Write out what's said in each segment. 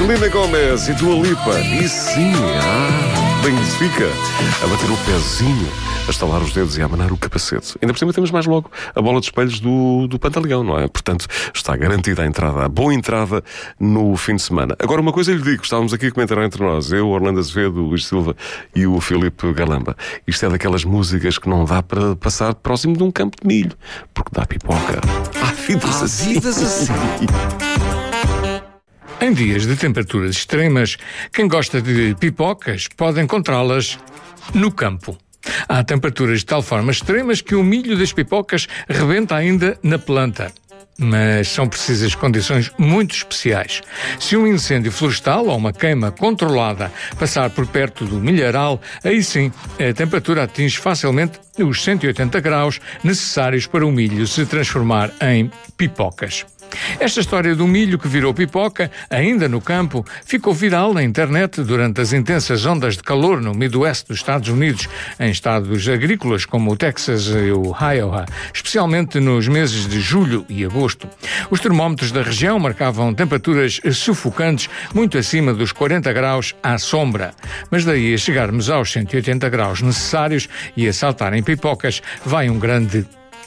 Selena Gomez e Dua Lipa. E sim, bem fica a bater o pezinho, a estalar os dedos e a abanar o capacete. Ainda por cima temos mais logo a bola de espelhos do Pantaleão, não é? Portanto, está garantida a entrada, a boa entrada no fim de semana. Agora, uma coisa eu lhe digo, estávamos aqui a comentar entre nós, eu, Orlando Azevedo, o Luís Silva e o Filipe Galamba. Isto é daquelas músicas que não dá para passar próximo de um campo de milho, porque dá pipoca. Há vidas assim. Em dias de temperaturas extremas, quem gosta de pipocas pode encontrá-las no campo. Há temperaturas de tal forma extremas que o milho das pipocas rebenta ainda na planta. Mas são precisas condições muito especiais. Se um incêndio florestal ou uma queima controlada passar por perto do milharal, aí sim a temperatura atinge facilmente os 180 graus necessários para o milho se transformar em pipocas. Esta história do milho que virou pipoca, ainda no campo, ficou viral na internet durante as intensas ondas de calor no Midwest dos Estados Unidos, em estados agrícolas como o Texas e o Iowa, especialmente nos meses de julho e agosto. Os termómetros da região marcavam temperaturas sufocantes, muito acima dos 40 graus à sombra. Mas daí a chegarmos aos 180 graus necessários e a saltarem pipocas, vai um grande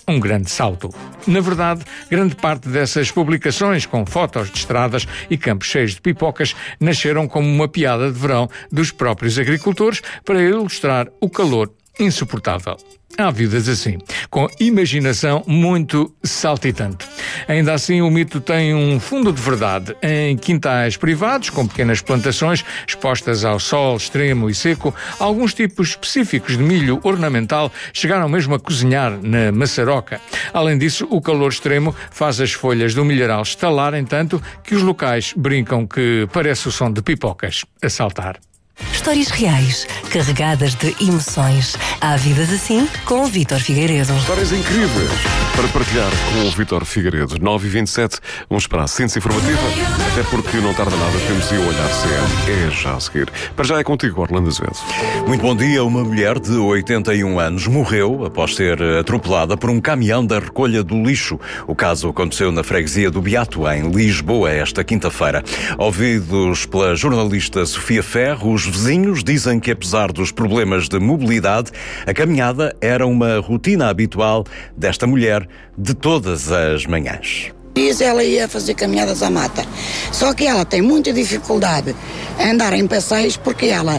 salto. Na verdade, grande parte dessas publicações com fotos de estradas e campos cheios de pipocas nasceram como uma piada de verão dos próprios agricultores para ilustrar o calor insuportável. Há vidas assim, com imaginação muito saltitante. Ainda assim, o mito tem um fundo de verdade. Em quintais privados, com pequenas plantações expostas ao sol extremo e seco, alguns tipos específicos de milho ornamental chegaram mesmo a cozinhar na maçaroca. Além disso, o calor extremo faz as folhas do milharal estalarem tanto que os locais brincam que parece o som de pipocas a saltar. Histórias reais, carregadas de emoções. Há vidas assim com o Vítor Figueiredo. Histórias incríveis para partilhar com o Vítor Figueiredo. 9h27, vamos para a síntese informativa, até porque não tarda nada, temos de olhar CM. É já a seguir. Para já é contigo, Orlando Azevedo. Muito bom dia. Uma mulher de 81 anos morreu após ser atropelada por um caminhão da recolha do lixo. O caso aconteceu na freguesia do Beato, em Lisboa, esta quinta-feira. Ouvidos pela jornalista Sofia Ferro, os vizinhos dizem que, apesar dos problemas de mobilidade, a caminhada era uma rotina habitual desta mulher de todas as manhãs. Ela ia fazer caminhadas à mata, só que ela tem muita dificuldade em andar em passeios porque ela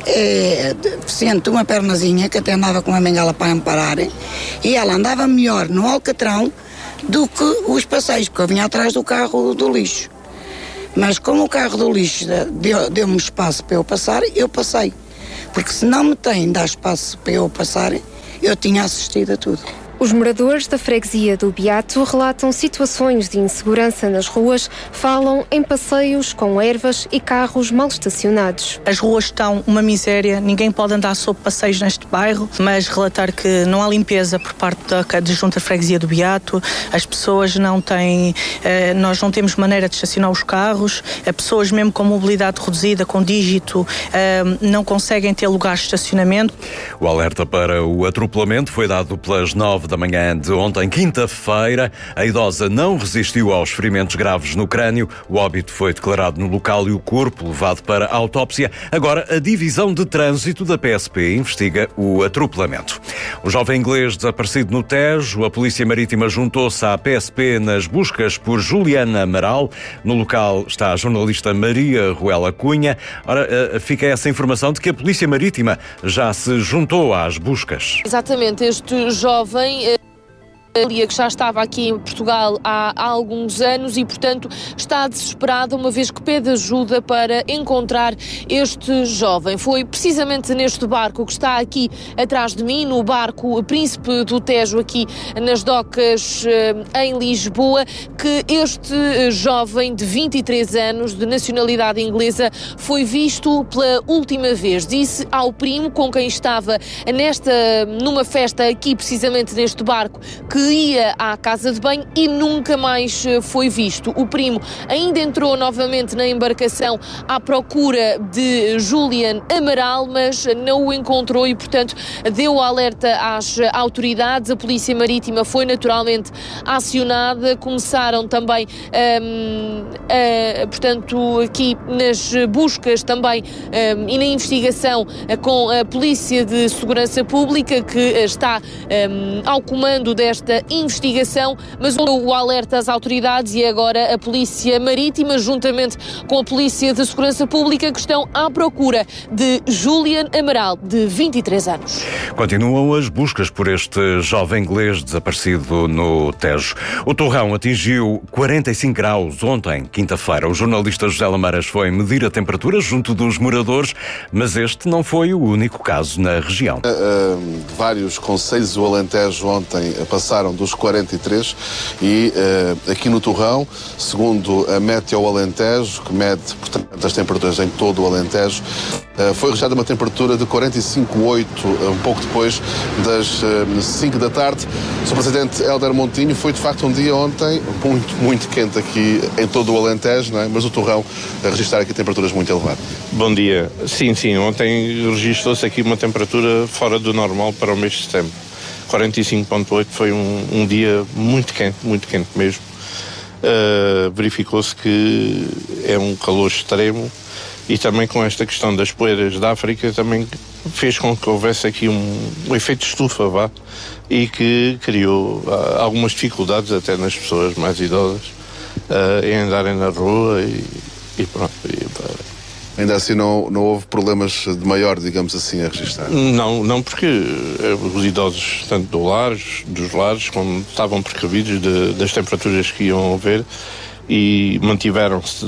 é deficiente de uma pernazinha que até andava com uma bengala para amparar, e ela andava melhor no Alcatrão do que os passeios, porque eu vinha atrás do carro do lixo. Mas como o carro do lixo deu-me espaço para eu passar, eu passei. Porque se não me tem dar espaço para eu passar, eu tinha assistido a tudo. Os moradores da freguesia do Beato relatam situações de insegurança nas ruas, falam em passeios com ervas e carros mal estacionados. As ruas estão uma miséria, ninguém pode andar sob passeios neste bairro, mas relatar que não há limpeza por parte da junta de freguesia do Beato, as pessoas não têm, nós não temos maneira de estacionar os carros, as pessoas mesmo com mobilidade reduzida, com dígito, não conseguem ter lugares de estacionamento. O alerta para o atropelamento foi dado pelas 9 da manhã de ontem, quinta-feira. A idosa não resistiu aos ferimentos graves no crânio. O óbito foi declarado no local e o corpo levado para a autópsia. Agora, a divisão de trânsito da PSP investiga o atropelamento. O jovem inglês desaparecido no Tejo, a Polícia Marítima juntou-se à PSP nas buscas por Juliana Amaral. No local está a jornalista Maria Ruela Cunha. Ora, fica essa informação de que a Polícia Marítima já se juntou às buscas. Exatamente, este jovem que já estava aqui em Portugal há alguns anos e, portanto, está desesperada, uma vez que pede ajuda para encontrar este jovem. Foi precisamente neste barco que está aqui atrás de mim, no barco Príncipe do Tejo, aqui nas docas em Lisboa, que este jovem de 23 anos, de nacionalidade inglesa, foi visto pela última vez. Disse ao primo com quem estava numa festa aqui, precisamente neste barco, que ia à casa de banho e nunca mais foi visto. O primo ainda entrou novamente na embarcação à procura de Julian Amaral, mas não o encontrou e, portanto, deu alerta às autoridades. A Polícia Marítima foi naturalmente acionada. Começaram também, portanto, aqui nas buscas também e na investigação com a Polícia de Segurança Pública, que está ao comando desta investigação, mas o alerta às autoridades e agora a Polícia Marítima, juntamente com a Polícia de Segurança Pública, que estão à procura de Julian Amaral, de 23 anos. Continuam as buscas por este jovem inglês desaparecido no Tejo. O torrão atingiu 45 graus ontem, quinta-feira. O jornalista José Lameras foi medir a temperatura junto dos moradores, mas este não foi o único caso na região. Vários concelhos do Alentejo ontem passaram dos 43 e aqui no Torrão, segundo a Meteo Alentejo, que mede, portanto, as temperaturas em todo o Alentejo, foi registrada uma temperatura de 45,8 um pouco depois das 5 da tarde. O Sr. Presidente Hélder Montinho, foi de facto um dia ontem muito quente aqui em todo o Alentejo, não é? Mas o Torrão a registrar aqui temperaturas muito elevadas. Bom dia. Sim, ontem registrou-se aqui uma temperatura fora do normal para o mês de setembro. 45,8 foi um dia muito quente mesmo. Verificou-se que é um calor extremo e também com esta questão das poeiras da África também fez com que houvesse aqui um efeito de estufa, e que criou algumas dificuldades até nas pessoas mais idosas em andarem na rua e pronto. Ainda assim não houve problemas de maior, digamos assim, a registrar? Não, porque os idosos, tanto dos lares, como estavam precavidos das temperaturas que iam haver e mantiveram-se,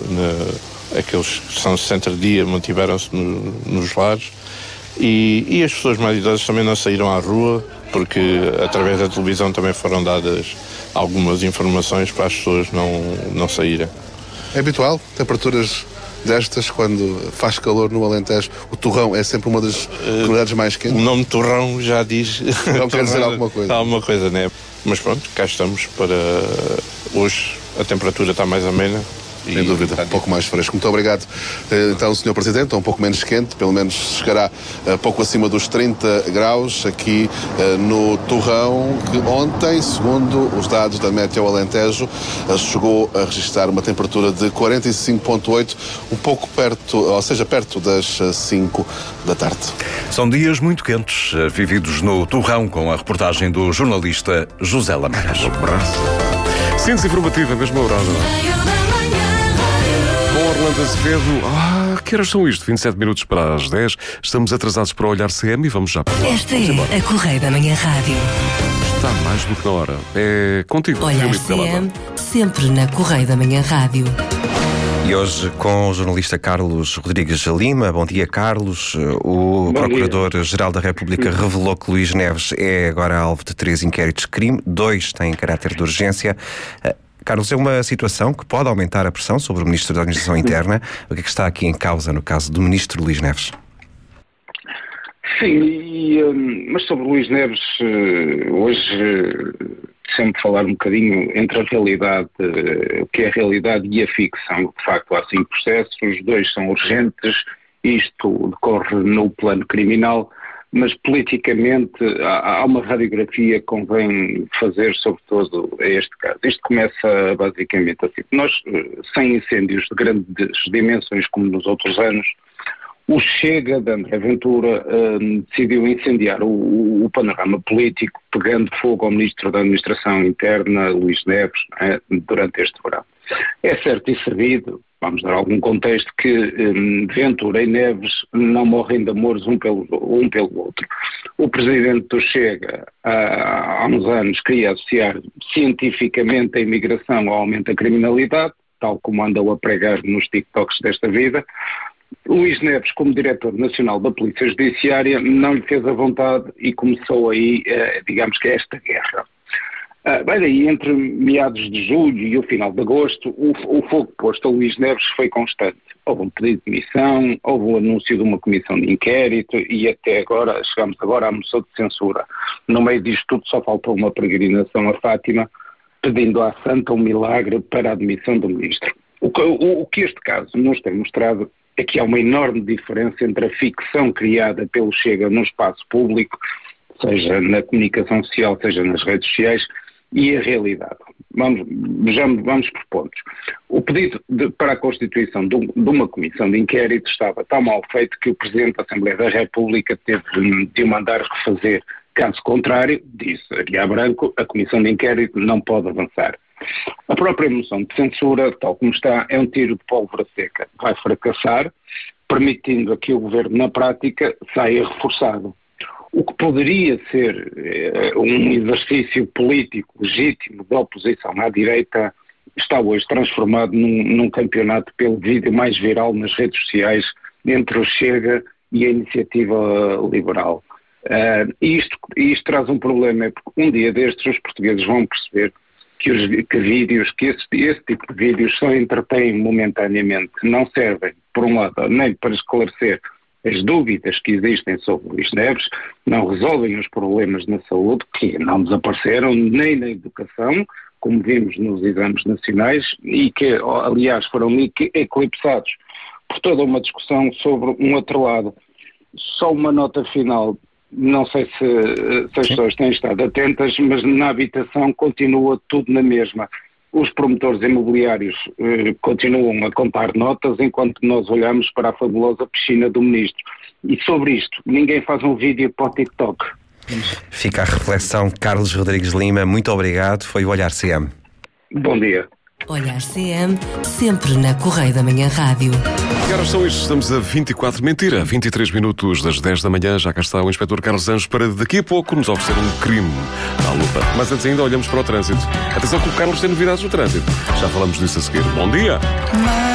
aqueles que são 60 dias, mantiveram-se nos lares e as pessoas mais idosas também não saíram à rua, porque através da televisão também foram dadas algumas informações para as pessoas não saírem. É habitual temperaturas destas, quando faz calor no Alentejo? O Torrão é sempre uma das comunidades mais quentes? O nome Torrão já diz... Não quer dizer alguma coisa. Alguma coisa, né? Mas pronto, cá estamos para... Hoje a temperatura está mais amena. Sem dúvida, um pouco mais fresco. Muito obrigado. Então, Sr. Presidente, um pouco menos quente, pelo menos chegará pouco acima dos 30 graus aqui no Torrão, que ontem, segundo os dados da Meteo Alentejo, chegou a registrar uma temperatura de 45,8, um pouco perto, ou seja, perto das 5 da tarde. São dias muito quentes, vividos no Torrão, com a reportagem do jornalista José Lameras. Um abraço. Síntese informativa, mesmo horário. Orlando Azevedo, que horas são isto? 27 minutos para as 10. Estamos atrasados para o Olhar CM e vamos já para lá. Esta é a Correio da Manhã Rádio. Está mais do que na hora. É contigo. Olhar CM, sempre na Correio da Manhã Rádio. E hoje com o jornalista Carlos Rodrigues Lima. Bom dia, Carlos. O Procurador-Geral da República revelou que Luís Neves é agora alvo de 3 inquéritos de crime, 2 têm caráter de urgência. Carlos, é uma situação que pode aumentar a pressão sobre o Ministro da Administração Interna. O que é que está aqui em causa no caso do Ministro Luís Neves? Sim, mas sobre Luís Neves, hoje sempre falar um bocadinho entre a realidade, o que é a realidade e a ficção. De facto, há 5 processos, os 2 são urgentes, isto decorre no plano criminal, mas politicamente há uma radiografia que convém fazer sobre todo este caso. Isto começa basicamente assim. Nós, sem incêndios de grandes dimensões como nos outros anos, o Chega de André Ventura decidiu incendiar o panorama político, pegando fogo ao Ministro da Administração Interna, Luís Neves, durante este verão. É certo e sabido, vamos dar algum contexto, que Ventura e Neves não morrem de amores um pelo outro. O presidente do Chega, há uns anos, queria associar cientificamente a imigração ao aumento da criminalidade, tal como andam a pregar nos TikToks desta vida. Luís Neves, como Diretor Nacional da Polícia Judiciária, não lhe fez a vontade e começou aí, digamos que esta guerra. Bem, daí entre meados de julho e o final de agosto, o fogo posto a Luís Neves foi constante. Houve um pedido de demissão, houve o anúncio de uma comissão de inquérito e até agora, chegamos agora à moção de censura. No meio disto tudo só faltou uma peregrinação a Fátima, pedindo à Santa um milagre para a demissão do ministro. O que este caso nos tem mostrado é que há uma enorme diferença entre a ficção criada pelo Chega no espaço público, seja na comunicação social, seja nas redes sociais, e a realidade. Vamos por pontos. O pedido para a constituição de uma comissão de inquérito estava tão mal feito que o Presidente da Assembleia da República teve de mandar refazer. Caso contrário, disse Aguiar Branco, a comissão de inquérito não pode avançar. A própria moção de censura, tal como está, é um tiro de pólvora seca. Vai fracassar, permitindo que o Governo, na prática, saia reforçado. O que poderia ser um exercício político legítimo da oposição à direita está hoje transformado num campeonato pelo vídeo mais viral nas redes sociais entre o Chega e a Iniciativa Liberal. Isto traz um problema, é porque um dia destes os portugueses vão perceber que esse tipo de vídeos só entretêm momentaneamente, não servem, por um lado, nem para esclarecer as dúvidas que existem sobre Luís Neves, não resolvem os problemas na saúde, que não desapareceram, nem na educação, como vimos nos exames nacionais, e que, aliás, foram eclipsados por toda uma discussão sobre um outro lado. Só uma nota final, não sei se as pessoas têm estado atentas, mas na habitação continua tudo na mesma. Os promotores imobiliários continuam a contar notas enquanto nós olhamos para a fabulosa piscina do ministro. E sobre isto, ninguém faz um vídeo para o TikTok. Fica a reflexão. Carlos Rodrigues Lima, muito obrigado. Foi o Olhar CM. Bom dia. Olhar CM, sempre na Correio da Manhã Rádio. Que horas são estes? Estamos a 23 minutos das 10 da manhã. Já cá está o Inspetor Carlos Anjos para daqui a pouco nos oferecer um crime à lupa. Mas antes ainda olhamos para o trânsito. Atenção que o Carlos tem novidades no trânsito. Já falamos disso a seguir. Bom dia!